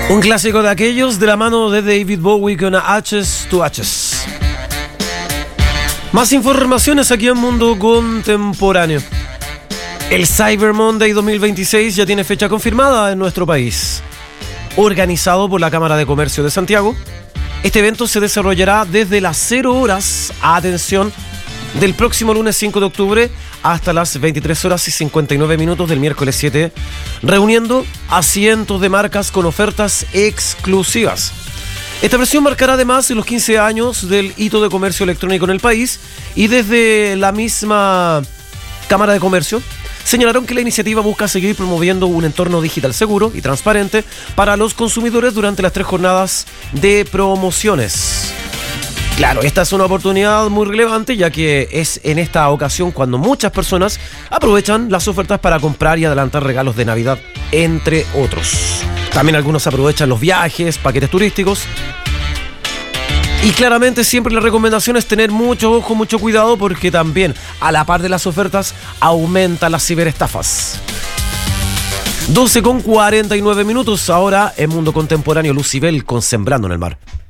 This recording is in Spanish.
Un clásico de aquellos de la mano de David Bowie con Ashes to Ashes. Más informaciones aquí en Mundo Contemporáneo. El Cyber Monday 2026 ya tiene fecha confirmada en nuestro país. Organizado por la Cámara de Comercio de Santiago, este evento se desarrollará desde las 0 horas, atención, del próximo lunes 5 de octubre hasta las 23 horas y 59 minutos del miércoles 7, reuniendo a cientos de marcas con ofertas exclusivas. Esta versión marcará además los 15 años del hito de comercio electrónico en el país, y desde la misma Cámara de Comercio señalaron que la iniciativa busca seguir promoviendo un entorno digital seguro y transparente para los consumidores durante las 3 jornadas de promociones. Claro, esta es una oportunidad muy relevante, ya que es en esta ocasión cuando muchas personas aprovechan las ofertas para comprar y adelantar regalos de Navidad, entre otros. También algunos aprovechan los viajes, paquetes turísticos. Y claramente siempre la recomendación es tener mucho ojo, mucho cuidado, porque también a la par de las ofertas aumentan las ciberestafas. 12:49 minutos ahora en Mundo Contemporáneo. Lucibel con Sembrando en el Mar.